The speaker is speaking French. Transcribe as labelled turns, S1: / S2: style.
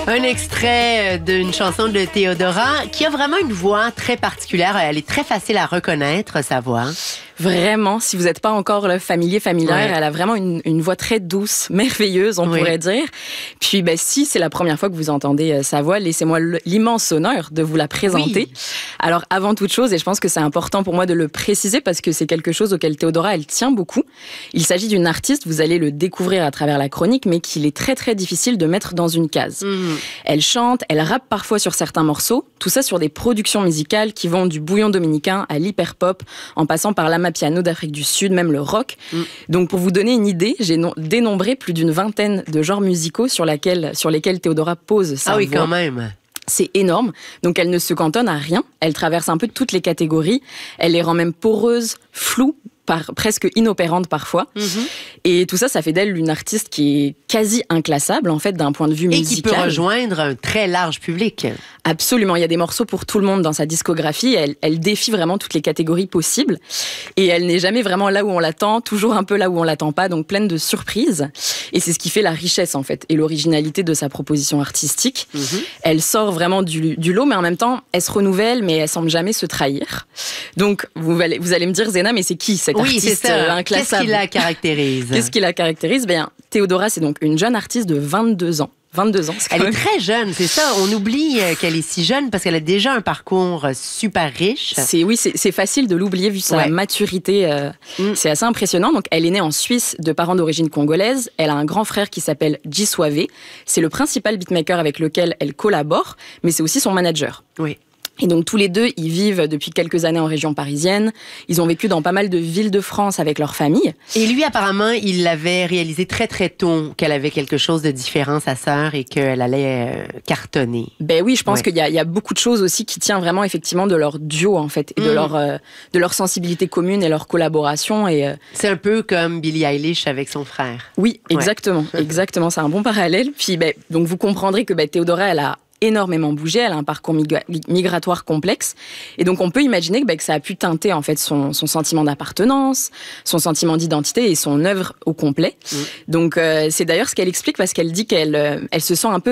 S1: Un extrait d'une chanson de Théodora qui a vraiment une voix très particulière. Elle est très facile à reconnaître, sa voix.
S2: Vraiment, si vous n'êtes pas encore familière,
S1: Ouais.
S2: elle a vraiment une voix très douce, merveilleuse, on pourrait dire. Puis, si c'est la première fois que vous entendez sa voix, laissez-moi l'immense honneur de vous la présenter.
S1: Oui.
S2: Alors, avant toute chose, et je pense que c'est important pour moi de le préciser parce que c'est quelque chose auquel Théodora, elle tient beaucoup. Il s'agit d'une artiste, vous allez le découvrir à travers la chronique, mais qu'il est très très difficile de mettre dans une case. Elle chante, elle rappe parfois sur certains morceaux, tout ça sur des productions musicales qui vont du bouillon dominicain à l'hyperpop, en passant par l'amapiano d'Afrique du Sud, même le rock. Donc pour vous donner une idée, j'ai dénombré plus d'une vingtaine de genres musicaux sur lesquels Théodora pose sa voix.
S1: Ah oui, quand même.
S2: C'est énorme. Donc elle ne se cantonne à rien. Elle traverse un peu toutes les catégories. Elle les rend même poreuses, floues, presque inopérante parfois. Et tout ça, ça fait d'elle une artiste qui est quasi inclassable, en fait, d'un point de vue musical.
S1: Et qui peut rejoindre un très large public.
S2: Absolument. Il y a des morceaux pour tout le monde dans sa discographie. Elle défie vraiment toutes les catégories possibles. Et elle n'est jamais vraiment là où on l'attend, toujours un peu là où on l'attend pas, donc pleine de surprises. Et c'est ce qui fait la richesse, en fait, et l'originalité de sa proposition artistique. Elle sort vraiment du lot, mais en même temps, elle se renouvelle, mais elle semble jamais se trahir. Donc, vous allez me dire, Zéna, mais c'est qui cette artiste inclassable?
S1: Qu'est-ce qui la caractérise?
S2: Qu'est-ce qui la caractérise? Théodora, c'est donc une jeune artiste de 22 ans. 22 ans,
S1: Elle est très jeune, c'est ça. On oublie qu'elle est si jeune parce qu'elle a déjà un parcours super riche.
S2: C'est facile de l'oublier vu sa maturité. C'est assez impressionnant. Donc, elle est née en Suisse de parents d'origine congolaise. Elle a un grand frère qui s'appelle Jiswavé. C'est le principal beatmaker avec lequel elle collabore, mais c'est aussi son manager.
S1: Oui.
S2: Et donc tous les deux, ils vivent depuis quelques années en région parisienne. Ils ont vécu dans pas mal de villes de France avec leur famille.
S1: Et lui, apparemment, il l'avait réalisé très très tôt qu'elle avait quelque chose de différent, sa sœur, et qu'elle allait cartonner.
S2: Oui, je pense qu'il y a beaucoup de choses aussi qui tiennent vraiment effectivement de leur duo en fait, et de leur sensibilité commune et leur collaboration. Et
S1: c'est un peu comme Billie Eilish avec son frère.
S2: Oui, exactement, exactement. C'est un bon parallèle. Puis donc vous comprendrez que Théodora, elle a énormément bougé, elle a un parcours migratoire complexe, et donc on peut imaginer que ça a pu teinter en fait son sentiment d'appartenance, son sentiment d'identité et son œuvre au complet. Donc c'est d'ailleurs ce qu'elle explique, parce qu'elle dit qu'elle se sent un peu